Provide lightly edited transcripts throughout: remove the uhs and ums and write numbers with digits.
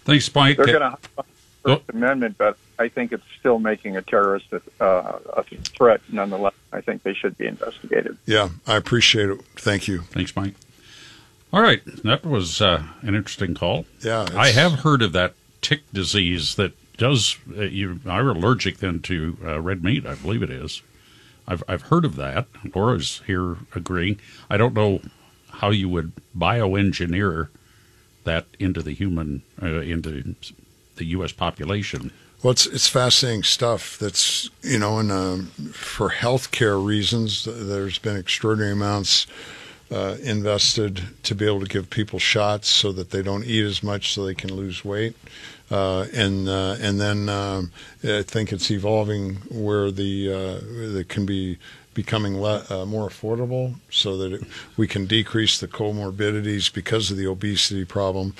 Thanks, Mike. They're going to have the First Amendment, but I think it's still making a terrorist a threat nonetheless. I think they should be investigated. Yeah, I appreciate it. Thank you. Thanks, Mike. All right, that was an interesting call. Yeah, I have heard of that tick disease that does. You are allergic then to red meat, I believe it is. I've heard of that. Laura's here agreeing. I don't know how you would bioengineer that into the human, into the U.S. population. Well, it's fascinating stuff. That's, and for healthcare reasons, there's been extraordinary amounts invested to be able to give people shots so that they don't eat as much so they can lose weight. And then I think it's evolving where that can be becoming more affordable so that we can decrease the comorbidities because of the obesity problem.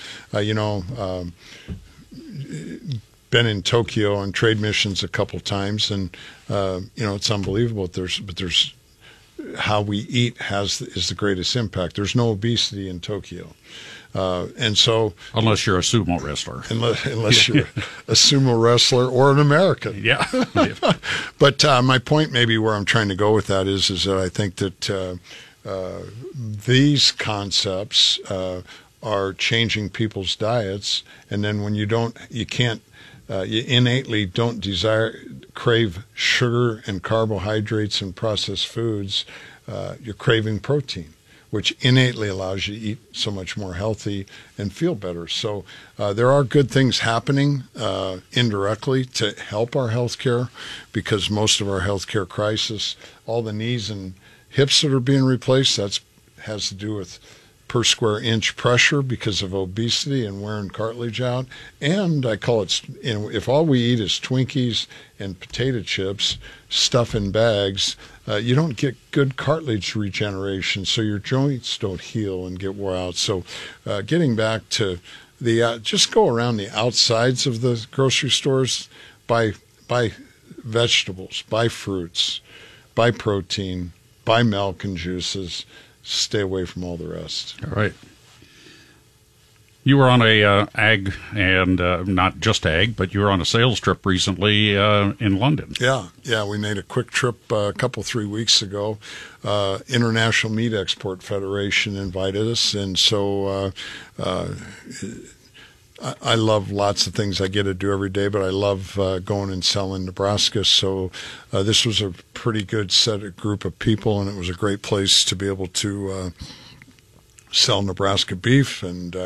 Been in Tokyo on trade missions a couple times, and it's unbelievable. But there's how we eat is the greatest impact. There's no obesity in Tokyo. And so, unless you're a sumo wrestler, unless you're a sumo wrestler or an American, yeah. But my point, maybe where I'm trying to go with that is that I think that these concepts are changing people's diets, and then when you innately don't crave sugar and carbohydrates and processed foods, you're craving protein, which innately allows you to eat so much more healthy and feel better. So there are good things happening indirectly to help our healthcare, because most of our healthcare crisis, all the knees and hips that are being replaced, has to do with per square inch pressure because of obesity and wearing cartilage out. And I call it, if all we eat is Twinkies and potato chips, stuff in bags, you don't get good cartilage regeneration, so your joints don't heal and get wore out. So getting back to just go around the outsides of the grocery stores, buy vegetables, buy fruits, buy protein, buy milk and juices. Stay away from all the rest. All right. You were on a ag, and not just ag, but you were on a sales trip recently in London. Yeah. We made a quick trip 3 weeks ago. International Meat Export Federation invited us, and so I love lots of things I get to do every day, but I love going and selling Nebraska. So this was a pretty good group of people, and it was a great place to be able to sell Nebraska beef. And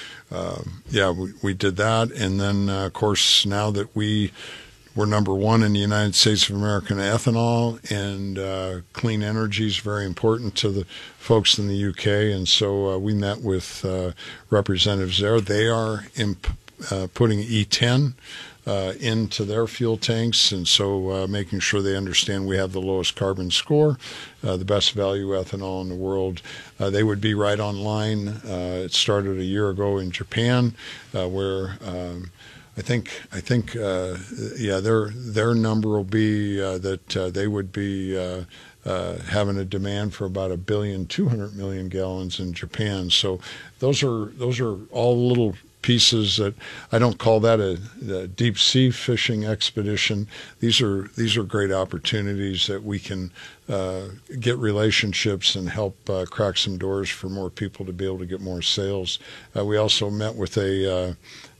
we did that. And then, of course, now that we're number one in the United States of America in ethanol, and clean energy is very important to the folks in the UK. And so we met with representatives there. They are putting E10 into their fuel tanks, and so making sure they understand we have the lowest carbon score, the best value ethanol in the world. They would be right on line. It started a year ago in Japan, where I think their number will be that they would be having a demand for about 1,200,000,000 gallons in Japan. So those are all little pieces that I don't call that a deep sea fishing expedition. These are great opportunities that we can get relationships and help crack some doors for more people to be able to get more sales. We also met with a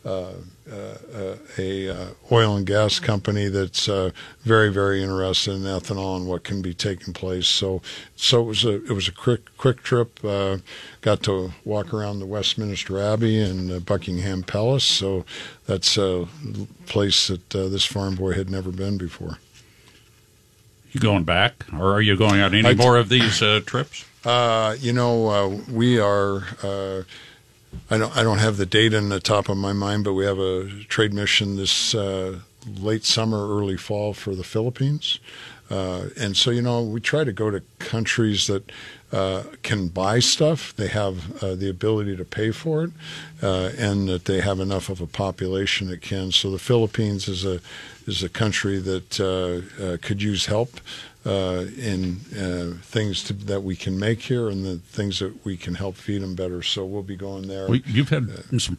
oil and gas company that's very, very interested in ethanol and what can be taking place. So it was a quick trip. Got to walk around the Westminster Abbey and Buckingham Palace. So that's a place that this farm boy had never been before. You going back, or are you going on any more of these trips? We are. I don't have the data in the top of my mind, but we have a trade mission this late summer, early fall for the Philippines. And so, we try to go to countries that can buy stuff. They have the ability to pay for it, and that they have enough of a population that can. So the Philippines is a country that could use help in things that we can make here, and the things that we can help feed them better. So we'll be going there. You've had some